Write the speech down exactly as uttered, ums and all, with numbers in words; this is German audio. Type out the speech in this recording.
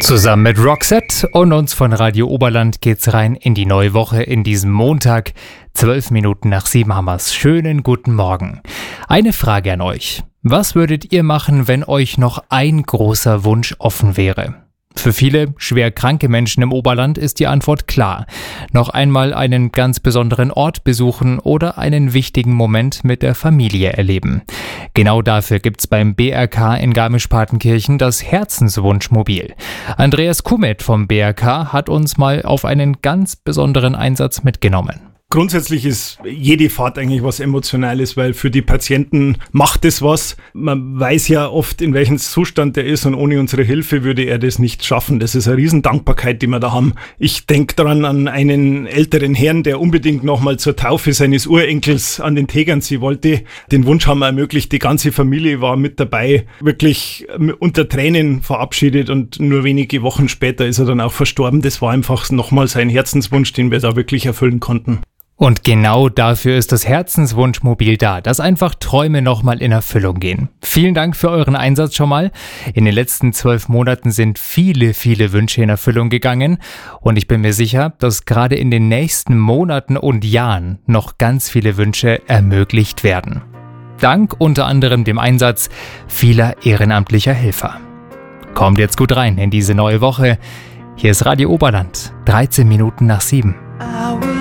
Zusammen mit Roxette und uns von Radio Oberland geht's rein in die neue Woche in diesem Montag. Zwölf Minuten nach sieben haben wir's. Schönen guten Morgen. Eine Frage an euch. Was würdet ihr machen, wenn euch noch ein großer Wunsch offen wäre? Für viele schwer kranke Menschen im Oberland ist die Antwort klar. Noch einmal einen ganz besonderen Ort besuchen oder einen wichtigen Moment mit der Familie erleben. Genau dafür gibt's beim B R K in Garmisch-Partenkirchen das Herzenswunschmobil. Andreas Kumet vom B R K hat uns mal auf einen ganz besonderen Einsatz mitgenommen. Grundsätzlich ist jede Fahrt eigentlich was Emotionales, weil für die Patienten macht es was. Man weiß ja oft, in welchem Zustand er ist und ohne unsere Hilfe würde er das nicht schaffen. Das ist eine riesen Dankbarkeit, die wir da haben. Ich denke daran an einen älteren Herrn, der unbedingt nochmal zur Taufe seines Urenkels an den Tegernsee wollte. Den Wunsch haben wir ermöglicht. Die ganze Familie war mit dabei, wirklich unter Tränen verabschiedet und nur wenige Wochen später ist er dann auch verstorben. Das war einfach nochmal sein Herzenswunsch, den wir da wirklich erfüllen konnten. Und genau dafür ist das Herzenswunschmobil da, dass einfach Träume nochmal in Erfüllung gehen. Vielen Dank für euren Einsatz schon mal. In den letzten zwölf Monaten sind viele, viele Wünsche in Erfüllung gegangen. Und ich bin mir sicher, dass gerade in den nächsten Monaten und Jahren noch ganz viele Wünsche ermöglicht werden. Dank unter anderem dem Einsatz vieler ehrenamtlicher Helfer. Kommt jetzt gut rein in diese neue Woche. Hier ist Radio Oberland, dreizehn Minuten nach sieben.